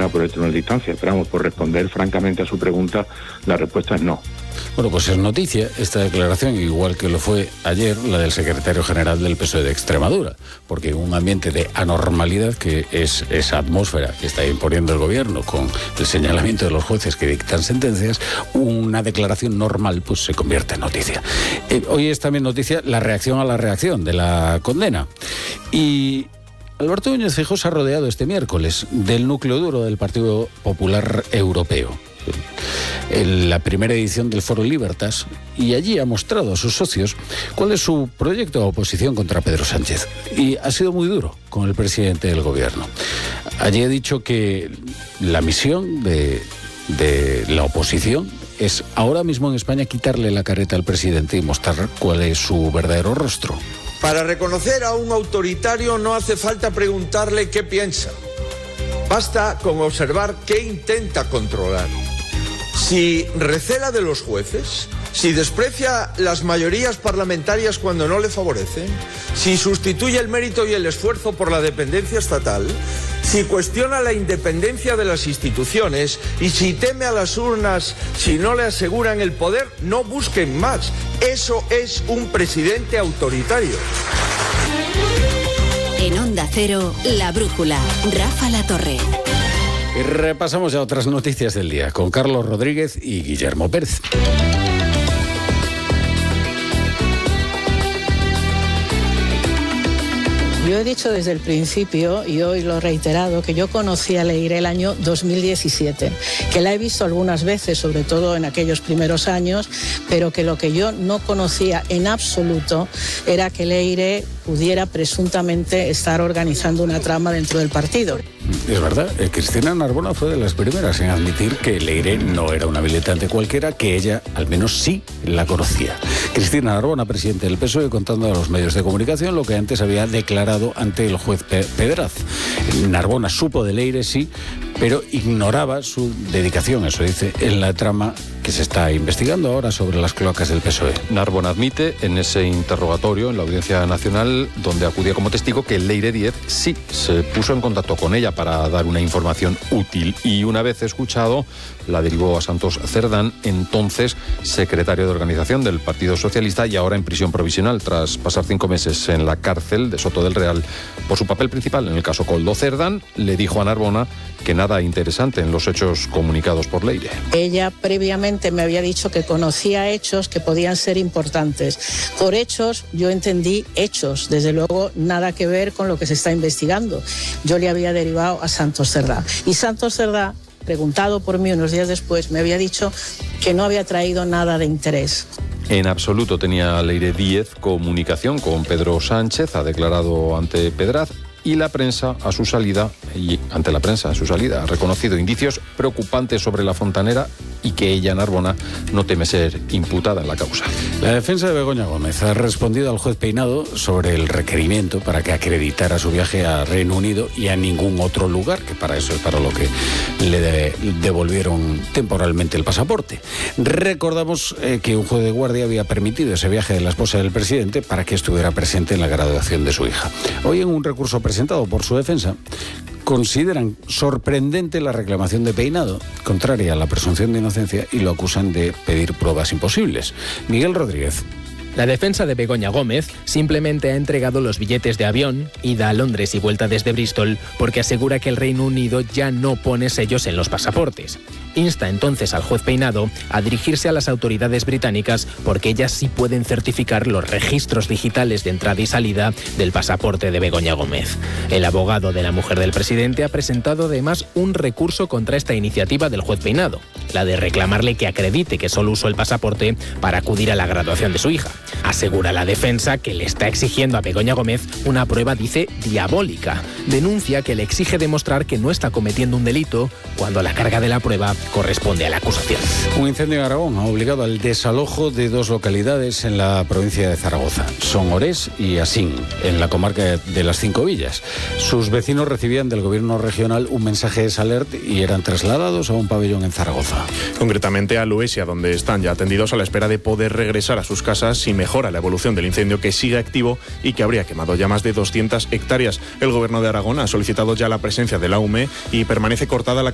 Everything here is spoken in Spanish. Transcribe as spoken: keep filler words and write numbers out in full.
pasar por el tribunal de instancia. Esperamos, por responder francamente a su pregunta, la respuesta es no. Bueno, pues es noticia esta declaración, igual que lo fue ayer la del secretario general del P S O E de Extremadura, porque en un ambiente de anormalidad, que es esa atmósfera que está imponiendo el gobierno con el señalamiento de los jueces que dictan sentencias, una declaración normal pues se convierte en noticia. Eh, hoy es también noticia la reacción a la reacción de la condena. Y Alberto Núñez Feijóo se ha rodeado este miércoles del núcleo duro del Partido Popular Europeo, en la primera edición del Foro Libertas, y allí ha mostrado a sus socios cuál es su proyecto de oposición contra Pedro Sánchez. Y ha sido muy duro con el presidente del gobierno. Allí ha dicho que la misión de, de la oposición es ahora mismo en España quitarle la careta al presidente y mostrar cuál es su verdadero rostro. Para reconocer a un autoritario no hace falta preguntarle qué piensa. Basta con observar qué intenta controlar. Si recela de los jueces, si desprecia las mayorías parlamentarias cuando no le favorecen, si sustituye el mérito y el esfuerzo por la dependencia estatal, si cuestiona la independencia de las instituciones y si teme a las urnas si no le aseguran el poder, no busquen más. Eso es un presidente autoritario. En Onda Cero, La Brújula, Rafa Latorre. Y repasamos ya otras noticias del día con Carlos Rodríguez y Guillermo Pérez. Yo he dicho desde el principio, y hoy lo he reiterado, que yo conocí a Leire el año dos mil diecisiete, que la he visto algunas veces, sobre todo en aquellos primeros años, pero que lo que yo no conocía en absoluto era que Leire pudiera presuntamente estar organizando una trama dentro del partido. Es verdad, eh, Cristina Narbona fue de las primeras en admitir que Leire no era una militante cualquiera, que ella al menos sí la conocía. Cristina Narbona, presidente del P S O E, contando a los medios de comunicación lo que antes había declarado ante el juez Pedraz. Narbona supo de Leire, sí, pero ignoraba su dedicación, eso dice, en la trama que se está investigando ahora sobre las cloacas del P S O E. Narbona admite en ese interrogatorio en la Audiencia Nacional, donde acudía como testigo, que Leire Díez sí se puso en contacto con ella para dar una información útil, y una vez escuchado la derivó a Santos Cerdán, entonces secretario de organización del Partido Socialista y ahora en prisión provisional tras pasar cinco meses en la cárcel de Soto del Real por su papel principal en el caso Koldo. Cerdán le dijo a Narbona que nada interesante en los hechos comunicados por Leire. Ella previamente me había dicho que conocía hechos que podían ser importantes. Por hechos yo entendí hechos, desde luego nada que ver con lo que se está investigando. Yo le había derivado a Santos Cerdá. Y Santos Cerdá, preguntado por mí unos días después, me había dicho que no había traído nada de interés. En absoluto tenía Leire Díez comunicación con Pedro Sánchez, ha declarado ante Pedraz, y la prensa a su salida, y ante la prensa a su salida, ha reconocido indicios preocupantes sobre la fontanera y que ella, Narbona, no teme ser imputada en la causa. La defensa de Begoña Gómez ha respondido al juez Peinado sobre el requerimiento para que acreditara su viaje a Reino Unido y a ningún otro lugar, que para eso es para lo que le de, devolvieron temporalmente el pasaporte. Recordamos eh, que un juez de guardia había permitido ese viaje de la esposa del presidente para que estuviera presente en la graduación de su hija. Hoy, en un recurso presentado por su defensa, consideran sorprendente la reclamación de Peinado, contraria a la presunción de inocencia, y lo acusan de pedir pruebas imposibles. Miguel Rodríguez. La defensa de Begoña Gómez simplemente ha entregado los billetes de avión, ida a Londres y vuelta desde Bristol, porque asegura que el Reino Unido ya no pone sellos en los pasaportes. Insta entonces al juez Peinado a dirigirse a las autoridades británicas, porque ellas sí pueden certificar los registros digitales de entrada y salida del pasaporte de Begoña Gómez. El abogado de la mujer del presidente ha presentado además un recurso contra esta iniciativa del juez Peinado, la de reclamarle que acredite que solo usó el pasaporte para acudir a la graduación de su hija. Asegura la defensa que le está exigiendo a Begoña Gómez una prueba, dice, diabólica. Denuncia que le exige demostrar que no está cometiendo un delito cuando la carga de la prueba corresponde a la acusación. Un incendio en Aragón ha obligado al desalojo de dos localidades en la provincia de Zaragoza. Son Orés y Asín, en la comarca de las Cinco Villas. Sus vecinos recibían del gobierno regional un mensaje de Salert y eran trasladados a un pabellón en Zaragoza. Concretamente a Luesia, donde están ya atendidos a la espera de poder regresar a sus casas si mejora la evolución del incendio, que sigue activo y que habría quemado ya más de doscientas hectáreas. El gobierno de Aragón ha solicitado ya la presencia de la U M E y permanece cortada la